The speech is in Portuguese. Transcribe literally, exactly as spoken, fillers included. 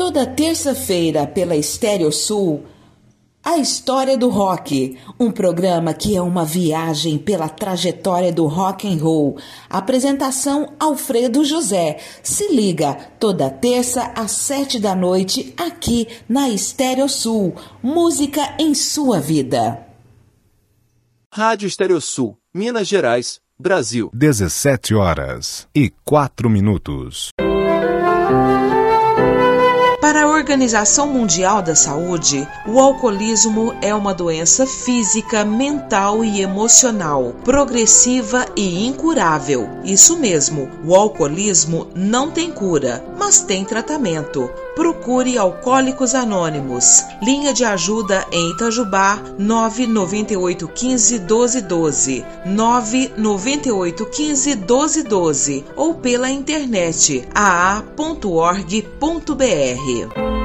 Toda terça-feira pela Estéreo Sul, A História do Rock, um programa que é uma viagem pela trajetória do rock and roll. Apresentação Alfredo José. Se liga, toda terça às sete da noite, aqui na Estéreo Sul. Música em sua vida. Rádio Estéreo Sul, Minas Gerais, Brasil. dezessete horas e quatro minutos. Para a Organização Mundial da Saúde, o alcoolismo é uma doença física, mental e emocional, progressiva e incurável. Isso mesmo, o alcoolismo não tem cura, mas tem tratamento. Procure Alcoólicos Anônimos. Linha de ajuda em Itajubá, nove nove oito um cinco, doze doze, nove nove oito um cinco, doze doze ou pela internet a a ponto org ponto b r.